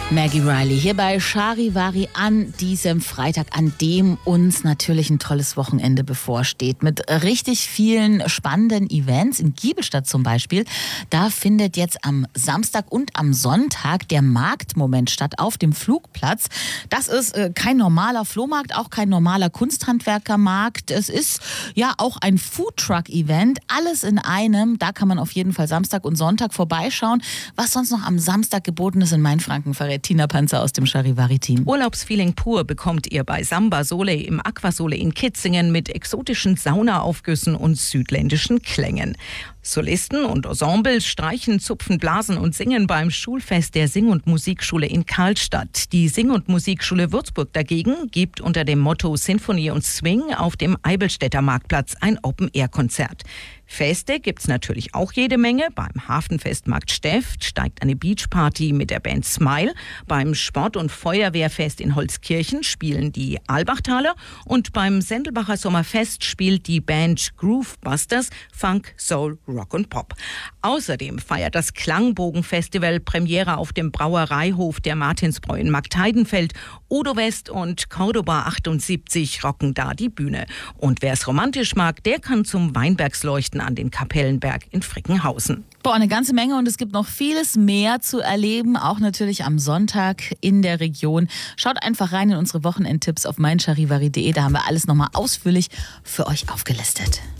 Maggie Riley hier bei Charivari an diesem Freitag, an dem uns natürlich ein tolles Wochenende bevorsteht. Mit richtig vielen spannenden Events. In Giebelstadt zum Beispiel, da findet jetzt am Samstag und am Sonntag der Marktmoment statt auf dem Flugplatz. Das ist kein normaler Flohmarkt, auch kein normaler Kunsthandwerkermarkt. Es ist ja auch ein Foodtruck-Event. Alles in einem. Da kann man auf jeden Fall Samstag und Sonntag vorbeischauen. Was sonst noch am Samstag geboten ist in Mainfranken, verrät Tina Panzer aus dem Charivari-Team. Urlaubsfeeling pur bekommt ihr bei Samba Sole im Aquasole in Kitzingen mit exotischen Saunaaufgüssen und südländischen Klängen. Solisten und Ensembles streichen, zupfen, blasen und singen beim Schulfest der Sing- und Musikschule in Karlstadt. Die Sing- und Musikschule Würzburg dagegen gibt unter dem Motto Sinfonie und Swing auf dem Eibelstädter Marktplatz ein Open-Air-Konzert. Feste gibt's natürlich auch jede Menge. Beim Hafenfestmarkt Steft steigt eine Beachparty mit der Band Smile. Beim Sport- und Feuerwehrfest in Holzkirchen spielen die Albachtaler. Und beim Sendelbacher Sommerfest spielt die Band Groovebusters Funk, Soul, Rock und Pop. Außerdem feiert das Klangbogenfestival Premiere auf dem Brauereihof der Martinsbräu in Marktheidenfeld. Odo West und Cordoba 78 rocken da die Bühne. Und wer es romantisch mag, der kann zum Weinbergsleuchten an den Kapellenberg in Frickenhausen. Boah, eine ganze Menge und es gibt noch vieles mehr zu erleben, auch natürlich am Sonntag in der Region. Schaut einfach rein in unsere Wochenendtipps auf meincharivari.de, da haben wir alles nochmal ausführlich für euch aufgelistet.